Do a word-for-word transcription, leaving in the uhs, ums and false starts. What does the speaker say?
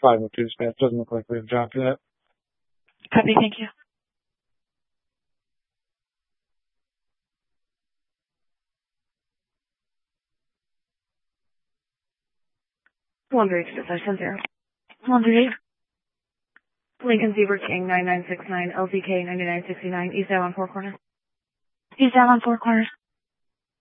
five oh two dispatch. Doesn't look like we have a job for that. Copy, thank you. one three six five seven zero. one three eight. Lincoln Zebra King nine nine six nine, L Z K ninety-nine sixty-nine, East Island Four Corners. East Island Four Corners.